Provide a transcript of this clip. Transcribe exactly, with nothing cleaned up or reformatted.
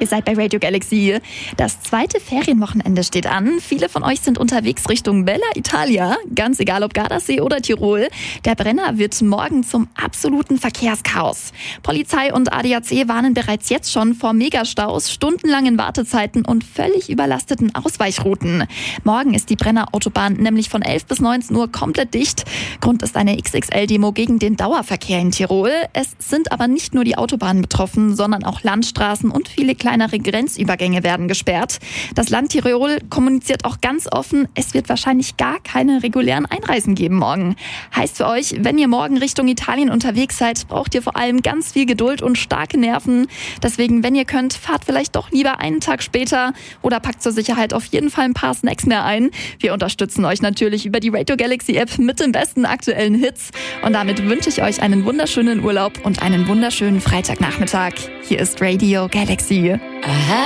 Ihr seid bei Radio Galaxy. Das zweite Ferienwochenende steht an. Viele von euch sind unterwegs Richtung Bella Italia. Ganz egal ob Gardasee oder Tirol. Der Brenner wird morgen zum absoluten Verkehrschaos. Polizei und A D A C warnen bereits jetzt schon vor Megastaus, stundenlangen Wartezeiten und völlig überlasteten Ausweichrouten. Morgen ist die Brenner Autobahn nämlich von elf bis neunzehn Uhr komplett dicht. Grund ist eine X X L-Demo gegen den Dauerverkehr in Tirol. Es sind aber nicht nur die Autobahnen betroffen, sondern auch Landstraßen und viele kleinere Grenzübergänge werden gesperrt. Das Land Tirol kommuniziert auch ganz offen, es wird wahrscheinlich gar keine regulären Einreisen geben morgen. Heißt für euch, wenn ihr morgen Richtung Italien unterwegs seid, braucht ihr vor allem ganz viel Geduld und starke Nerven. Deswegen, wenn ihr könnt, fahrt vielleicht doch lieber einen Tag später oder packt zur Sicherheit auf jeden Fall ein paar Snacks mehr ein. Wir unterstützen euch natürlich über die Radio Galaxy App mit den besten aktuellen Hits. Und damit wünsche ich euch einen wunderschönen Urlaub und einen wunderschönen Freitagnachmittag. Hier ist Radio Galaxy. Aha.